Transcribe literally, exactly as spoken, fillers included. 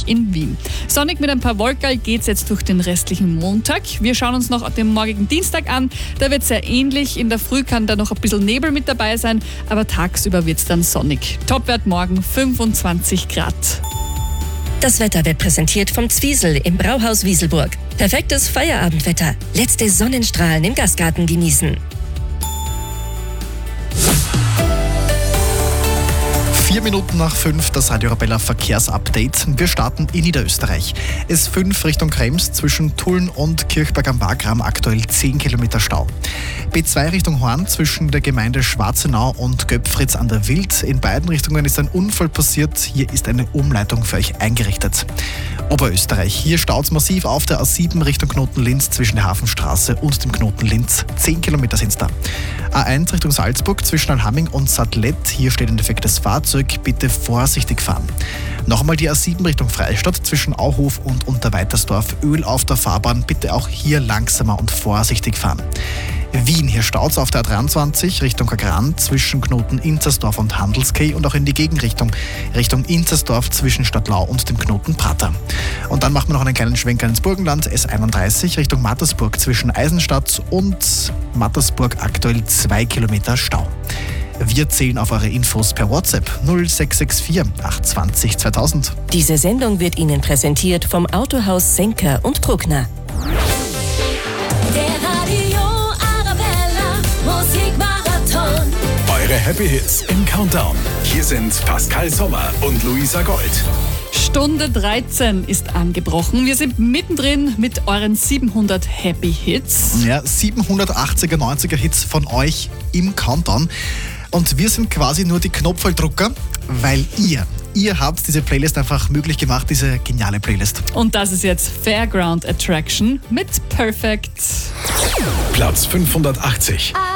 einunddreißig in Wien. Sonnig mit ein paar Wolken geht's jetzt durch den restlichen Montag. Wir schauen uns noch den morgigen Dienstag an. Da wird sehr ähnlich. In der Früh kann da noch ein bisschen Nebel mit dabei sein, aber tagsüber wird's dann sonnig. Topwert morgen fünfundzwanzig Grad. Das Wetter wird präsentiert vom Zwiesel im Brauhaus Wieselburg. Perfektes Feierabendwetter. Letzte Sonnenstrahlen im Gastgarten genießen. Vier Minuten nach fünf, das Radio Arabella Verkehrsupdate. Wir starten in Niederösterreich. S fünf Richtung Krems zwischen Tulln und Kirchberg am Wagram aktuell zehn Kilometer Stau. B zwei Richtung Horn zwischen der Gemeinde Schwarzenau und Göpfritz an der Wild. In beiden Richtungen ist ein Unfall passiert. Hier ist eine Umleitung für euch eingerichtet. Oberösterreich. Hier staut es massiv auf der A sieben Richtung Knoten Linz zwischen der Hafenstraße und dem Knoten Linz. zehn Kilometer sind es da. A eins Richtung Salzburg zwischen Alhamming und Sattlet. Hier steht ein defektes Fahrzeug. Bitte vorsichtig fahren. Noch einmal die A sieben Richtung Freistadt zwischen Auhof und Unterweitersdorf. Öl auf der Fahrbahn. Bitte auch hier langsamer und vorsichtig fahren. Wien, hier staut es auf der A dreiundzwanzig Richtung Kagran zwischen Knoten Inzersdorf und Handelskay und auch in die Gegenrichtung Richtung Inzersdorf zwischen Stadtlau und dem Knoten Prater. Und dann machen wir noch einen kleinen Schwenker ins Burgenland. S einunddreißig Richtung Mattersburg zwischen Eisenstadt und Mattersburg aktuell zwei Kilometer Stau. Wir zählen auf eure Infos per WhatsApp null sechs sechs vier acht zwei null zweitausend. Diese Sendung wird Ihnen präsentiert vom Autohaus Senker und Bruckner. Der Radio Arabella Musikmarathon. Eure Happy Hits im Countdown. Hier sind Pascal Sommer und Luisa Gold. Stunde dreizehn ist angebrochen. Wir sind mittendrin mit euren siebenhundert Happy Hits. Ja, siebenhundertachtziger, neunziger Hits von euch im Countdown. Und wir sind quasi nur die Knopfdrucker, weil ihr, ihr habt diese Playlist einfach möglich gemacht, diese geniale Playlist. Und das ist jetzt Fairground Attraction mit Perfect. Platz fünfhundertachtzig.